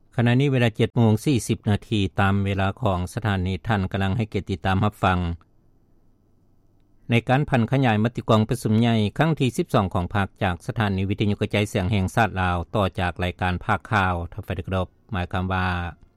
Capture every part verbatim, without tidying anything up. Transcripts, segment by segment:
ขณะนี้เวลา เจ็ดโมงสี่สิบ นาทีตามเวลาของสถานีท่านกำลังให้เกียรติตามรับฟังในการพันขยายมติกองประชุมใหญ่ครั้งที่สิบสองของภาคจากสถานีวิทยุกระจายเสียงแห่งชาติลาวต่อจากรายการภาคข่าวทับไปกรบหมายความว่า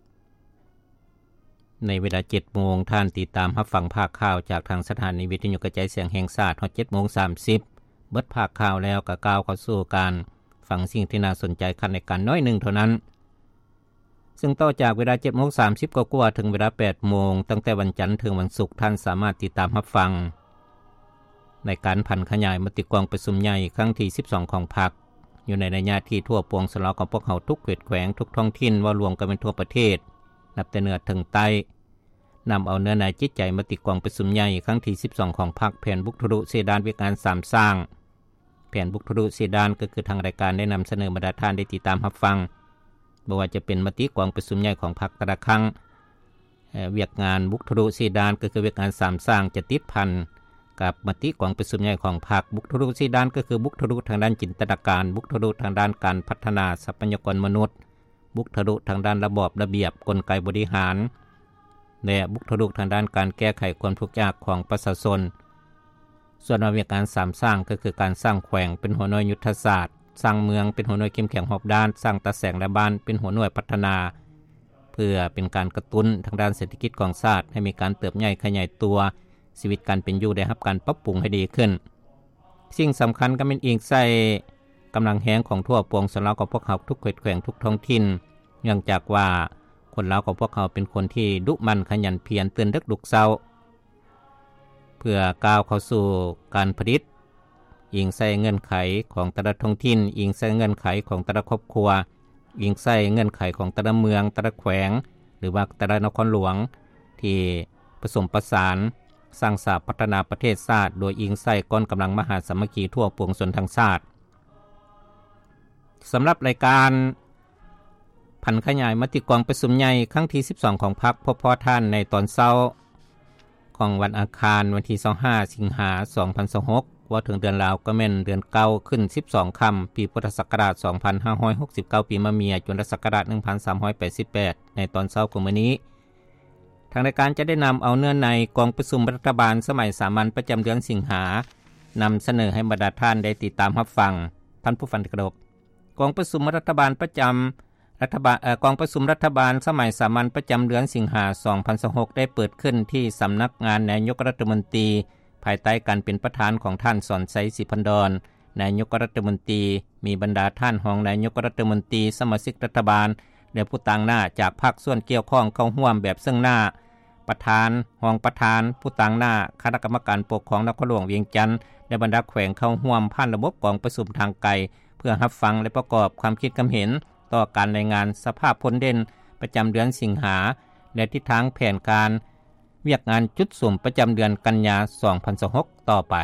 ในเวลา เจ็ดโมงท่านติดตามรับฟังภาคข่าวจากทางสถานีวิทยุกระจายเสียงแห่งชาติ เจ็ดโมงสามสิบ เบิดภาคข่าวแล้วก็ก้าวเข้าสู่การฟังสิ่งที่น่าสนใจคันในการน้อยหนึ่งเท่านั้นซึ่งต่อจากเวลา เจ็ดโมงสามสิบ กว่าๆถึงเวลา แปดโมงตั้งแต่วันจันทร์ถึงวันศุกร์ท่านสามารถติดตามรับฟังในการพันขยายมติกองประชุมใหญ่ครั้งที่สิบสองของพรรคอยู่ในระยะที่ทั่วปวงสลาวของพวกเขาทุกเขตแขวงทุกท้องถิ่นว่ารวมกันเป็นทั่วประเทศนับแต่เหนือถึงใต้นำเอาเนื้อในจิตใจมติกองประชุมใหญ่ครั้งที่สิบสองของพรรคแผนบุกทะลุเสดานวิการสามสร้างแผนบุกทะลุเสดานก็คือทางรายการได้นำเสนอบรรดาท่านได้ติดตามรับฟังบ่ว่าจะเป็นมติกองประชุมใหญ่ของพรรคแต่ละครั้งเอ่อเวียกงานบุกทะลุเสดานก็คือเวียกงานสามสร้างจะติดพันกับมติกองประชุมใหญ่ของพรรคบุกทะลุเสดานก็คือบุกทะลุทางด้านจินตนาการบุกทะลุทางด้านการพัฒนาทรัพยากรมนุษย์บุกทะลุทางด้านระบอบระเบียบกลไกบริหารและบุกทะลุทางด้านการแก้ไขความทุกข์ยากของประชาชนส่วนเวียกงานสามสร้างก็คือการสร้างแขวงเป็นหัวหน่วยยุทธศาสตร์สร้างเมืองเป็นหัวหน่วยเข้มแข็งรอบด้านสร้างตาแสงและบ้านเป็นหัวหน่วยพัฒนาเพื่อเป็นการกระตุ้นทางด้านเศรษฐกิจของชาติให้มีการเติบใหญ่ขยายตัวชีวิตการเป็นอยู่ได้รับการปรับปรุงให้ดีขึ้นสิ่งสำคัญก็เป็นอิงใส่กำลังแหงของทั่วปวงชนลาวของพวกเขาทุกเขตแขวงทุกท้องถิ่นเนื่องจากว่าคนลาวของพวกเขาเป็นคนที่ดุมันขยันเพียรตื่นดึกลุกเช้าเพื่อก้าวเข้าสู่การผลิตอิงใส่เงื่อนไขของแต่ละท้องถิ่นอิงใส่เงื่อนไขของแต่ละครอบครัวอิงใส่เงื่อนไขของแต่ละเมืองแต่ละแขวงหรือว่าแต่ละนครหลวงที่ผสมประสานสร้างสรรค์พัฒนาประเทศชาติโดยอิงใส่ก้อนกำลังมหาสามัคคีทั่วปวงชนทั้งชาติสำหรับรายการพันขยายมติกองประชุมใหญ่ครั้งที่สิบสองของพรรคพบพ่อท่านในตอนเช้าของวันอังคารวันที่ยี่สิบห้าสิงหาคมสองพันยี่สิบหกว่าถึงเดือนลาวก็แม่นเดือนเก้าขึ้นสิบสองค่ำปีพุทธศักราชสองพันห้าร้อยหกสิบเก้าปีมะเมียจนศักราชหนึ่งพันสามร้อยแปดสิบแปดในตอนเช้าของมื้อนี้ทางรายการจะได้นำเอาเนื้อในกองประชุมรัฐบาลสมัยสามัญประจำเดือนสิงหานำเสนอให้บรรดาท่านได้ติดตามรับฟังท่านผู้ฟังที่เคารพกองประชุมรัฐบาลประจำรัฐบาลเอ่อกองประชุมรัฐบาลสมัยสามัญประจำเดือนสิงหาคมสองพันยี่สิบหกได้เปิดขึ้นที่สำนักงานนายกรัฐมนตรีภายใต้การเป็นประธานของท่านสอนไสศิพันดรนายกรัฐมนตรีมีบรรดาท่านรองนายกรัฐมนตรีสมาชิกรัฐบาลและผู้ต่างหน้าจากภาคส่วนเกี่ยวข้องเข้าร่วมแบบซึ่งหน้าประธานรองประธานผู้ต่างหน้าคณะกรรมการปกครองนครหลวงเวียงจันทน์และบรรดาแขวงเข้าร่วมผ่านระบบกองประชุมทางไกลเพื่อรับฟังและประกอบความคิดความเห็นต่อการรายงานสภาพผลเด่นประจำเดือนสิงหาและทิศทางแผนการเวียกงานจุดสุ่มประจำเดือนกันยายนสองพันยี่สิบหกต่อไป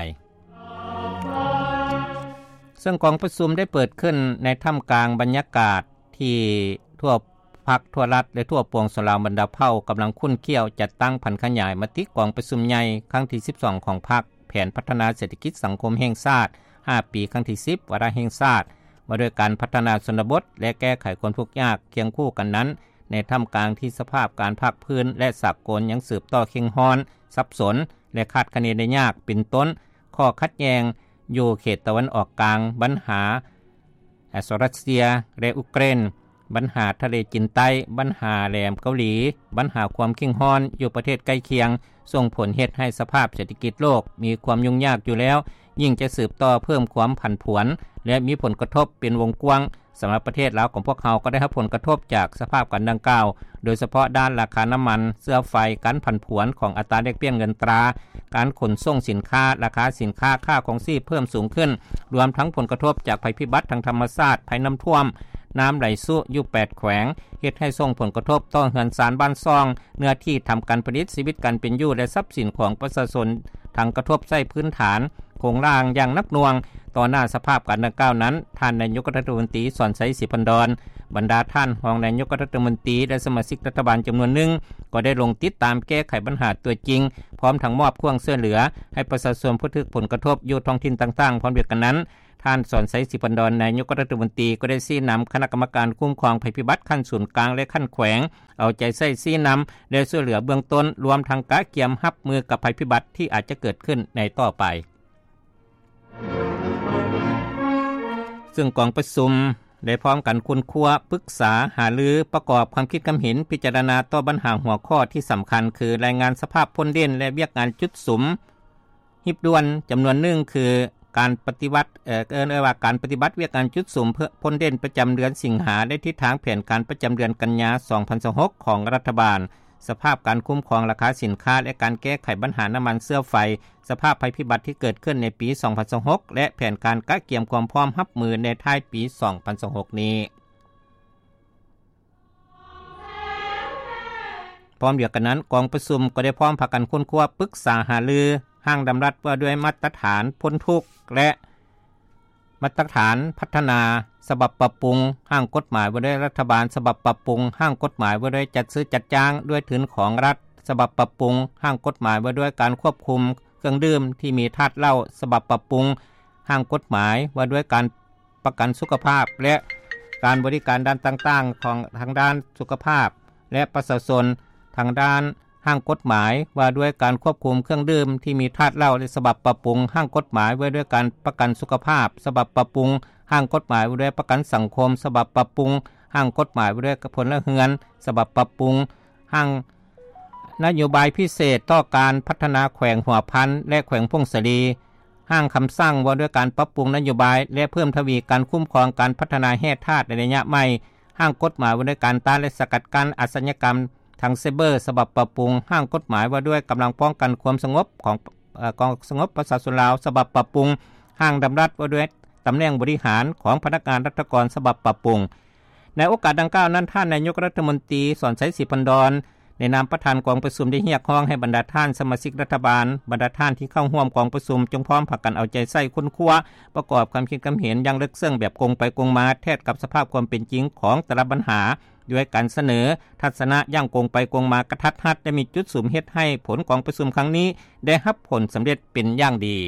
ซึ่งกองประชุมได้เปิดขึ้นในท่ามกลางบรรยากาศที่ทั่วภาคทั่วรัฐและทั่วปวงชนลาวบรรดาเผ่ากำลังคุ้นเคี่ยวจัดตั้งพันขยายมติกองประชุมใหญ่ครั้งที่สิบสองของพรรคแผนพัฒนาเศรษฐกิจสังคมแห่งชาติห้าปีครั้งที่สิบวาระแห่งชาติว่าด้วยการพัฒนาชนบทและแก้ไขความทุกข์ยากเคียงคู่กันนั้นในท่ามกลางที่สภาพการภาคพื้นและสากลยังสืบต่อเข็งฮ้อนสับสนและคาดคะเนได้ยากเป็นต้นข้อขัดแย้งอยู่เขตตะวันออกกลางปัญหารัสเซียและอุเครนปัญหาทะเลจีนใต้ปัญหาแหลมเกาหลีปัญหาความเข็งฮ้อนอยู่ประเทศใกล้เคียงส่งผลเฮ็ดให้สภาพเศรษฐกิจโลกมีความยุ่งยากอยู่แล้วยิ่งจะสืบต่อเพิ่มความผันผวนและมีผลกระทบเป็นวงกว้างสำหรับประเทศลาวของพวกเขาก็ได้รับผลกระทบจากสภาพการดังกล่าวโดยเฉพาะด้านราคาน้ำมันเสื้อไฟการผันผวนของอัตราแลกเปลี่ยนเงินตราการขนส่งสินค้าราคาสินค้าค่าของชีพเพิ่มสูงขึ้นรวมทั้งผลกระทบจากภัยพิบัติทางธรรมชาติภัยน้ำท่วมน้ำไหลสู่อยู่แปดแขวงเฮ็ดให้ส่งผลกระทบต่อเรือนสารบ้านซ่องเนื้อที่ทำการผลิตชีวิตการเป็นอยู่และทรัพย์สินของประชาชนทางกระทบใส่พื้นฐานโครงร่างอย่างนักหน่วงต่อหน้าสภาพการดังกล่าวนั้นท่านนายกรัฐมนตรีสอนไสศิพันดรบรรดาท่านรองนายกรัฐมนตรีและสมาชิกรัฐบาลจำนวนหนึ่งก็ได้ลงติดตามแก้ไขปัญหาตัวจริงพร้อมทั้งมอบเครื่องช่วยเหลือให้ประชาชนผู้ถูกผลกระทบอยู่ท้องถิ่นต่างๆพร้อมเดียวกันนั้นท่านสอนไสศิปันดรนายกรัฐมนตรีก็ได้ชี้นําคณะกรรมการคุ้มครองภัยพิบัติขั้นศูนย์กลางและขั้นแขวงเอาใจใส่ชี้นําและช่วยเหลือเบื้องต้นรวมทั้งกะเกียมรับมือกับภัยพิบัติที่อาจจะเกิดขึ้นในต่อไปซึ่งกองประชุมได้พร้อมกันคุ้นคั่วปรึกษาหารือประกอบความคิดความเห็นพิจารณาต่อปัญหาหัวข้อที่สำคัญคือรายงานสภาพพ้นเด่นและเวียกงานจุดสุมหิบด่วนจำนวนหนึ่งคือการปฏิบัติเอ่อเอิ้นว่าการปฏิบัติเวียกงานจุดสุมเพื่อพ้นเด่นประจำเดือนสิงหาได้ทิศทางแผนการประจำเดือนกันยาสองพันยี่สิบหกของรัฐบาลสภาพการคุ้มครองราคาสินค้าและการแก้ไขปัญหาน้ำมันเสื้อไฟสภาพภัยพิบัติที่เกิดขึ้นในปีสองพันยี่สิบหกและแผนการกะเกียมความพร้อมรับมือในท้ายปีสองพันยี่สิบหกนี้พร้อมเดียวกันนั้นกองประชุมก็ได้พร้อมพากันค้นคว้าปรึกษาหารือห้างดำรัสว่าด้วยมาตรฐานพ้นทุกข์และมาตรฐานพัฒนาฉบับปรับปรุงห้างกฎหมายว่าด้วยรัฐบาลฉบับปรับปรุงห้างกฎหมายว่าด้วยจัดซื้อจัดจ้างด้วยทุนของรัฐฉบับปรับปรุงห้างกฎหมายว่าด้วยการควบคุมเครื่องดื่มที่มีธาตุเหล้าฉบับปรับปรุงห้างกฎหมายว่าด้วยการประกันสุขภาพและการบริการด้านต่างๆของทางด้านสุขภาพและประชาชนทางด้านห้างกฎหมายว่าด้วยการควบคุมเครื่องดื่มที่มีธาตุเหล้าและฉบับปรับปรุงห้างกฎหมายว่าด้วยการประกันสุขภาพฉบับปรับปรุงห้างกฎหมายว่าด้วยประกันสังคมฉบับปรับปรุงห้างกฎหมายว่าด้วยพลเรือนฉบับปรับปรุงห้างนโยบายพิเศษต่อการพัฒนาแขวงหัวพันและแขวงพงศรีห้างคำสั่งว่าด้วยการปรับปรุงนโยบายและเพิ่มทวีการคุ้มครองการพัฒนาแร่ธาตุในระยะใหม่ห้างกฎหมายว่าด้วยการต้านและสกัดกั้นอาชญากรรมทางไซเบอร์ฉบับปรับปรุงห้างกฎหมายว่าด้วยกำลังป้องกันความสงบของเอ่อกองสงบประชาชนลาวฉบับปรับปรุงห้างดำรัสว่าด้วยตำแหน่งบริหารของพนักงานรัฐกรฉบับปรับปรุงในโอกาสดังกล่าวนั้นท่านนายกรัฐมนตรีสอนไสศิปันดรในนามประธานกองประชุมได้เรียกร้องให้บรรดาท่านสมาชิกรัฐบาลบรรดาท่านที่เข้าร่วมกองประชุมจงพร้อมพากันเอาใจใส่ค้นคว้าประกอบความคิดความเห็นอย่างลึกซึ้งแบบกงไปกงมาแทบกับสภาพความเป็นจริงของแต่ละปัญหาด้วยการเสนอทัศนะอย่างกงไปกงมากระทัดรัดได้มีจุดสุมเฮ็ดให้ผลกองประชุมครั้งนี้ได้รับผลสำเร็จเป็นอย่างดี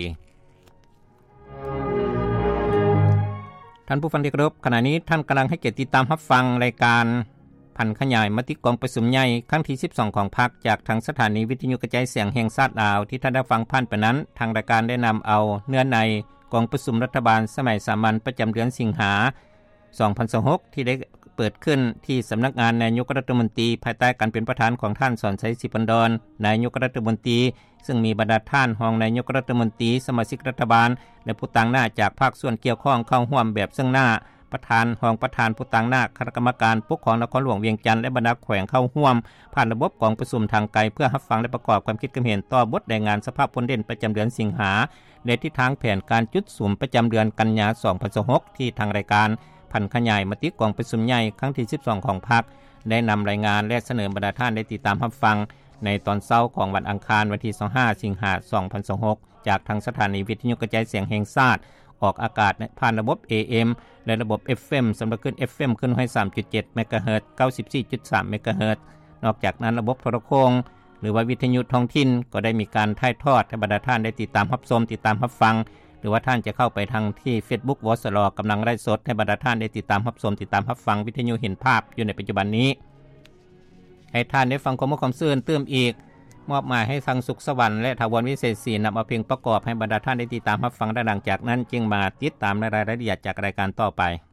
ท่านผู้ฟังที่เคารพขณะนี้ท่านกำลังให้เกียรติติดตามรับฟังรายการพันขยายมติกองประชุมใหญ่ครั้งที่สิบสองของพรรคจากทางสถานีวิทยุกระจายเสียงแห่งชาติลาวที่ท่านได้ฟังผ่านไปนั้นทางรายการได้นําเอาเนื้อในกองประชุมรัฐบาลสมัยสามัญประจําเดือนสิงหาสองพันยี่สิบหกที่ได้เปิดขึ้นที่สำนักงานนายกรัฐมนตรีภายใต้การเป็นประธานของท่านสอนไสศิปันดรนายกรัฐมนตรีซึ่งมีบรรดาท่านรองนายกรัฐมนตรีสมาชิกรัฐบาลและผู้ต่างหน้าจากภาคส่วนเกี่ยวข้องเข้าร่วมแบบซึ่งหน้าประธานรองประธานผู้ต่างหน้าคณะกรรมการปกครองนครหลวงเวียงจันทน์และบรรดาแขวงเข้าร่วมผ่านระบบกองประชุมทางไกลเพื่อรับฟังและประกอบความคิดความเห็นต่อบทรายงานสภาพผลเด่นประจําเดือนสิงหาและทิศทางแผนการจุดสุมประจําเดือนกันยายนสองพันยี่สิบหกที่ทางรายการพันขยายมติกองประชุมใหญ่ครั้งที่สิบสองของพรรคได้นํารายงานและเสนอบรรดาท่านได้ติดตามรับฟังในตอนเช้าของวันอังคารวันที่ยี่สิบห้าสิงหาคมสองพันยี่สิบหกจากทางสถานีวิทยุกระจายเสียงแห่งชาติออกอากาศผ่านระบบ เอ เอ็ม และระบบ เอฟ เอ็ม สำหรับขึ้น เอฟ เอ็ม ขึ้นให้ สามจุดเจ็ด เมกะเฮิรตซ์ เก้าสิบสี่จุดสาม เมกะเฮิรตซ์ นอกจากนั้นระบบโทรโข่งหรือว่าวิทยุท้องถิ่นก็ได้มีการถ่ายทอดให้บรรดาท่านได้ติดตามรับชมติดตามรับฟังหรือว่าท่านจะเข้าไปทางที่ Facebook วสลกําลังไลฟ์สดให้บรรดาท่านได้ติดตามรับชมติดตามรับฟังวิทยุเห็นภาพอยู่ในปัจจุบันนี้ให้ท่านได้ฟังข้อมูลความซื่นเติมอีกมอบหมายให้ทางสุขสวรรค์และถาวรวิเศษศรีนําเอาเพลงประกอบให้บรรดาท่านได้ติดตามรับฟังได้หลังจากนั้นจึงมาติดตามรายละเอียดจากรายการต่อไป